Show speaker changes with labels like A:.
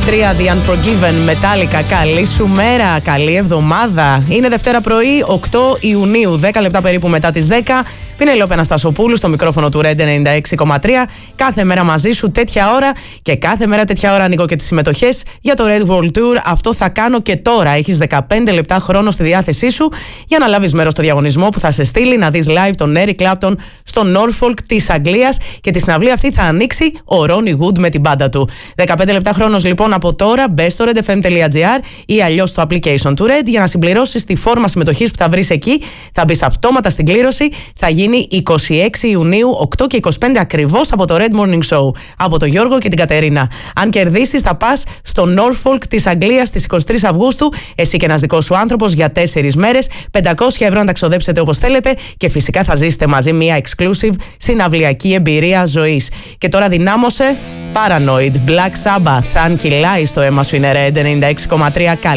A: The Unforgiven, Metallica. Καλή σου μέρα, καλή εβδομάδα. Είναι Δευτέρα πρωί, 8 Ιουνίου, 10 λεπτά περίπου μετά τις 10. Πινελόπη Αναστασοπούλου στο μικρόφωνο του Red 96,3. Κάθε μέρα μαζί σου τέτοια ώρα και κάθε μέρα τέτοια ώρα ανοίγω και τις συμμετοχές για το Red World Tour. Αυτό θα κάνω και τώρα. Έχεις 15 λεπτά χρόνο στη διάθεσή σου για να λάβεις μέρος στο διαγωνισμό που θα σε στείλει να δεις live τον Eric Clapton στο Norfolk της Αγγλίας, και τη συναυλία αυτή θα ανοίξει ο Ronnie Wood με την μπάντα του. 15 λεπτά χρόνος λοιπόν από τώρα. Μπες στο redfm.gr ή αλλιώς στο application του Red για να συμπληρώσεις τη φόρμα συμμετοχής που θα βρεις εκεί. Θα μπεις αυτόματα στην κλήρωση. Θα γίνει 26 Ιουνίου, 8 και 25 ακριβώς από το Red Morning Show. Από τον Γιώργο και την Κατερίνα. Αν κερδίσεις, θα πας στο Norfolk της Αγγλίας στις 23 Αυγούστου. Εσύ και ένας δικός σου άνθρωπος για 4 μέρες. 500 ευρώ να τα ξοδέψετε όπως θέλετε. Και φυσικά θα ζήσετε μαζί μια exclusive συναυλιακή εμπειρία ζωής. Και τώρα δυνάμωσε Paranoid, Black Sabbath, αν κυλάει στο αίμα σου είναι Red 96,3.